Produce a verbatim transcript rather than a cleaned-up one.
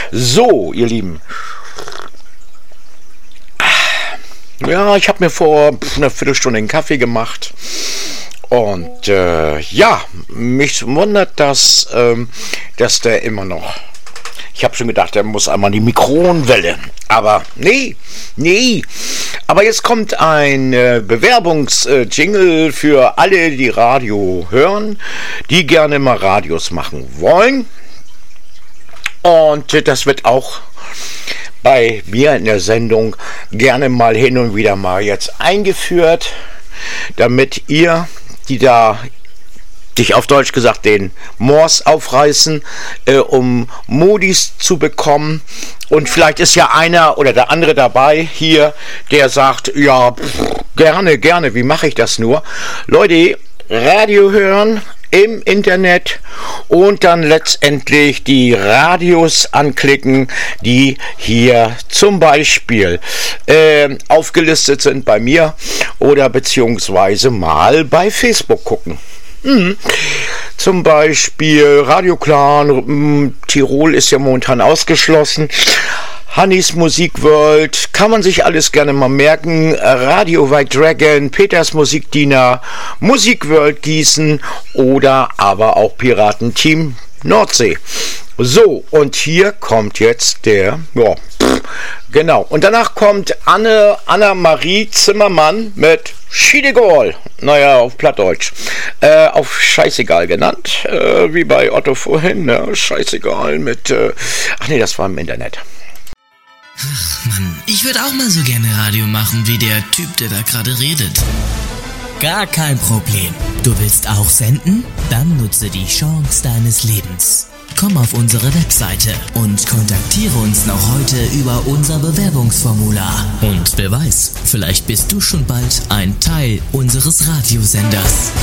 So, ihr Lieben. Ja, ich habe mir vor einer Viertelstunde einen Kaffee gemacht. Und äh, ja, mich wundert das, ähm, dass der immer noch... Ich habe schon gedacht, der muss einmal die Mikrofonwelle. Aber nee, nee. Aber jetzt kommt ein äh, Bewerbungsjingle für alle, die Radio hören, die gerne mal Radios machen wollen. Und äh, das wird auch bei mir in der Sendung gerne mal hin und wieder mal jetzt eingeführt, damit ihr, die da sich auf Deutsch gesagt den Mors aufreißen, äh, um Modis zu bekommen. Und vielleicht ist ja einer oder der andere dabei hier, der sagt, ja, pff, gerne, gerne, wie mache ich das nur? Leute, Radio hören im Internet und dann letztendlich die Radios anklicken, die hier zum Beispiel äh, aufgelistet sind bei mir oder beziehungsweise mal bei Facebook gucken. Hm. Zum Beispiel Radio Clan, Tirol ist ja momentan ausgeschlossen. Hannis Musikworld, kann man sich alles gerne mal merken. Radio White Dragon, Peters Musikdiener, Musikworld Gießen oder aber auch Piratenteam Nordsee. So, und hier kommt jetzt der, ja, pff, genau. Und danach kommt Anne, Anna-Marie Zimmermann mit Schiedegol. Naja, auf Plattdeutsch. Äh, auf Scheißegal genannt, äh, wie bei Otto vorhin, ne? Scheißegal mit, äh, ach nee, das war im Internet. Ach Mann, ich würde auch mal so gerne Radio machen, wie der Typ, der da gerade redet. Gar kein Problem. Du willst auch senden? Dann nutze die Chance deines Lebens. Komm auf unsere Webseite und kontaktiere uns noch heute über unser Bewerbungsformular. Und wer weiß, vielleicht bist du schon bald ein Teil unseres Radiosenders.